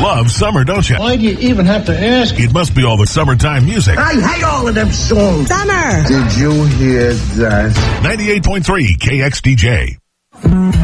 love summer, don't you? Why do you even have to ask? It must be all the summertime music. I hate all of them songs. Summer. Did you hear that? 98.3 KXDJ.